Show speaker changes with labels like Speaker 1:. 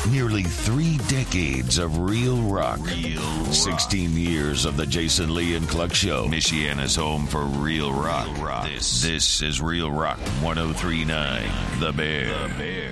Speaker 1: Nearly 3 decades of real rock. 16 years of the Jason Lee and Cluck Show. Michiana's home for real rock. This is Real Rock 103.9 The Bear.